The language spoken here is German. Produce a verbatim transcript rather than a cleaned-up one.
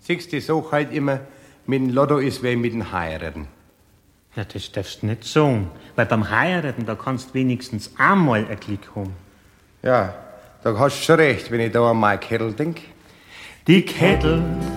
Siehst du, so halt immer, mit dem Lotto ist wie mit dem Heiraten. Ja, das darfst du nicht sagen. Weil beim Heiraten, da kannst du wenigstens einmal ein Glück haben. Ja, da hast du schon recht, wenn ich da an meine Kettel denk. Die Kettel